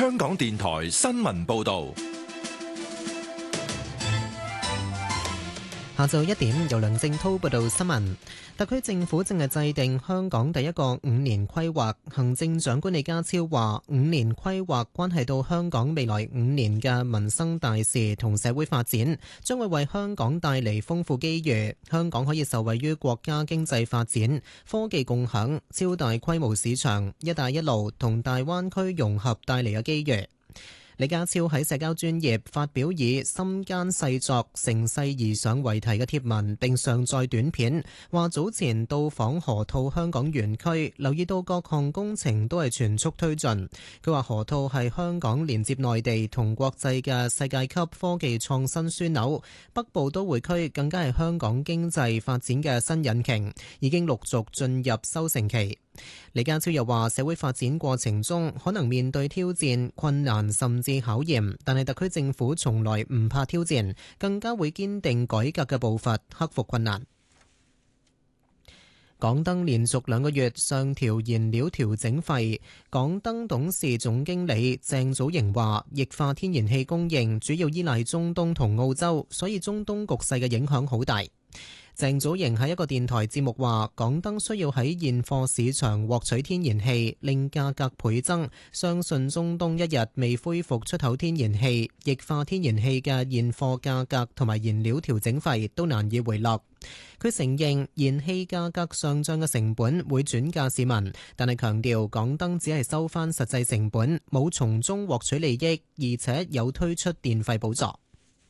香港電台新聞報道。 下晝1點，由梁正滔報道新聞。特區政府正係制定香港第一個5年規劃。行政長官李家超話，5年規劃關係到香港未來5年嘅民生大事同社會發展，將會為香港帶嚟豐富機遇。香港可以受惠於國家經濟發展、科技共享、超大規模市場、一帶一路同大灣區融合帶嚟嘅機遇。李家超喺社交專頁發表以心間細作乘勢而上為題嘅貼文，並上載短片，話早前到訪河套香港園區，留意到各項工程都係全速推進。佢話河套係香港連接內地同國際嘅世界級科技創新樞紐，北部都會區更加係香港經濟發展嘅新引擎，已經陸續進入收成期。李家超又話，社會發展過程中可能面對挑戰、困難甚至考驗，但係特區政府從來唔怕挑戰，更加會堅定改革嘅步伐，克服困難。港燈連續2個月上調燃料調整費，港燈董事總經理鄭祖瑩話，液化天然氣供應主要依賴中東同澳洲，所以中東局勢嘅影響好大。鄭祖瑩喺一個電台節目話，港燈需要喺現貨市場獲取天然氣，令價格倍增。相信中東一日未恢復出口天然氣，液化天然氣嘅現貨價格同埋燃料調整費都難以回落。佢承認燃氣價格上漲嘅成本會轉嫁市民，但係強調港燈只係收返實際成本，冇從中獲取利益，而且有推出電費補助。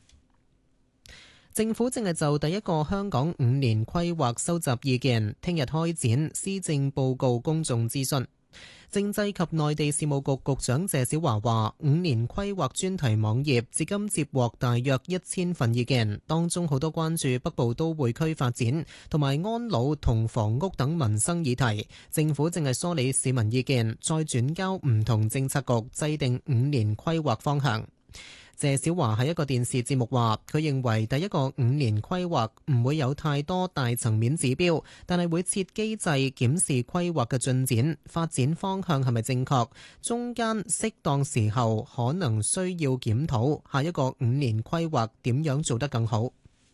政府正係就第一個香港5年規劃收集意見，聽日開展施政報告公眾諮詢。政制及內地事務局局長謝小華話，5年規劃專題網頁至今接獲大約1000份意見，當中好多關注北部都會區發展同埋安老同房屋等民生議題。政府正係梳理市民意見，再轉交唔同政策局制定5年規劃方向。謝小華喺一個電視節目話，佢認為第一個5年規劃唔會有太多大層面指標，但係會設機制檢視規劃嘅進展、發展方向係咪正確，中間適當時候可能需要檢討下一個5年規劃點樣做得更好。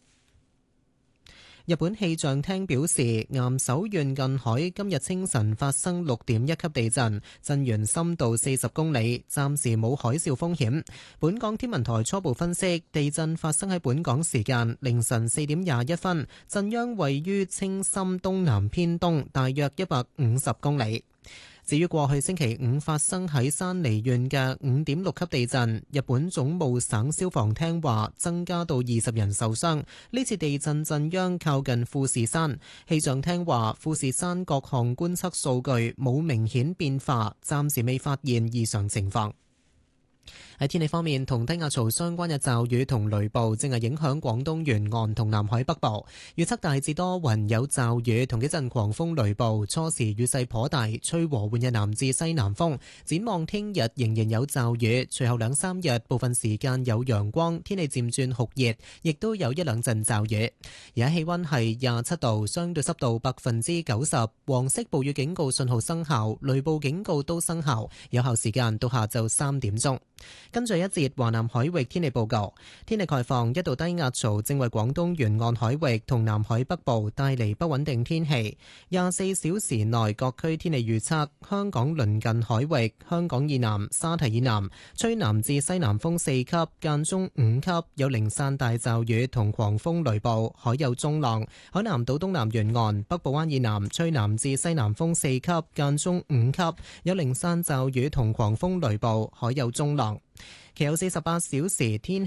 日本氣象廳表示，岩手縣近海今日清晨發生6.1級地震，震源深度40公里，暫時冇海嘯風險。本港天文台初步分析，地震發生喺本港時間凌晨4點21分，震央位於青森東南偏東，大約150公里。至於過去星期五發生喺山梨縣嘅5.6級地震，日本總務省消防廳話增加到20人受傷。呢次地震震央靠近富士山，氣象廳話富士山各項觀測數據冇明顯變化，暫時未發現異常情況。喺天氣方面，同低壓槽相關嘅驟雨同雷暴正係影響廣東沿岸同南海北部。預測大致多雲有驟雨同幾陣狂風雷暴，初時雨勢頗大，吹和緩嘅南至西南風。展望聽日仍然有驟雨，隨後2-3日部分時間有陽光，天氣漸轉酷熱，亦都有1-2陣驟雨。而家氣溫係27度，相對濕度90%，黃色暴雨警告信號生效，雷暴警告都生效，有效時間到下晝3點鐘。跟住一節華南海域天氣報告，天氣概況，一道低壓槽正為廣東沿岸海域同南海北部帶嚟不穩定天氣。24小時內各區天氣預測，香港鄰近海域、香港以南、沙堤以南吹南至西南風4級，間中5級，有零散大驟雨同狂風雷暴，海有中浪。海南島東南沿岸、北部灣以南吹南至西南風4級，間中5級，有零散驟雨同狂風雷暴，海有中浪。其後48小時天